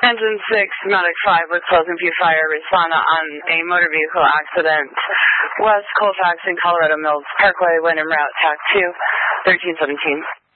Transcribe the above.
Engine 6, Medic 5 with Pleasant View Fire, respond on a motor vehicle accident, West Colfax and Colorado Mills Parkway, when en route, TAC 2, 1317.